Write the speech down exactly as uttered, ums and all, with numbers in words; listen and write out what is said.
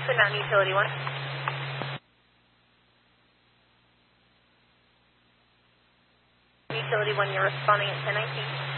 Twin Mountain Utility one. Utility one, you're responding at ten nineteen.